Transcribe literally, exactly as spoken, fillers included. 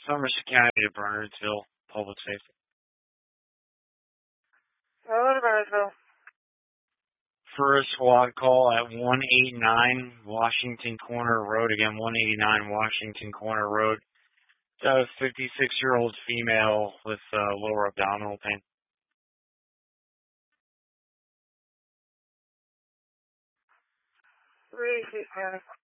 Somerset County to Bernardsville, public safety. Hello to Bernardsville. First squad call at one eighty-nine Washington Corner Road. Again, one eighty-nine Washington Corner Road. That was a fifty-six-year-old female with uh, lower abdominal pain. Three feet,